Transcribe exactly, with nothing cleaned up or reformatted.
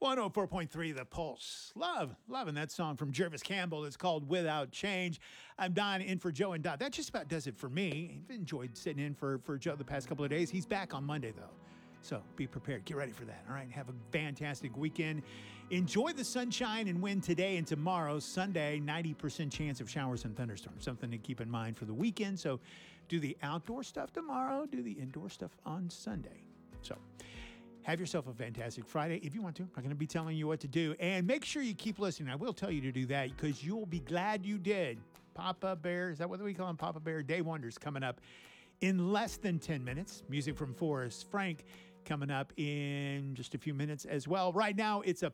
one oh four point three The Pulse. Love, loving that song from Jervis Campbell. It's called Without Change. I'm Don in for Joe and Dot. That just about does it for me. I've enjoyed sitting in for, for Joe the past couple of days. He's back on Monday, though. So be prepared. Get ready for that. All right. Have a fantastic weekend. Enjoy the sunshine and wind today and tomorrow. Sunday, ninety percent chance of showers and thunderstorms. Something to keep in mind for the weekend. So do the outdoor stuff tomorrow. Do the indoor stuff on Sunday. So have yourself a fantastic Friday if you want to. I'm not going to be telling you what to do. And make sure you keep listening. I will tell you to do that because you'll be glad you did. Papa Bear. Is that what we call him? Papa Bear Day Wonders coming up in less than ten minutes. Music from Forrest Frank coming up in just a few minutes as well. Right now, it's a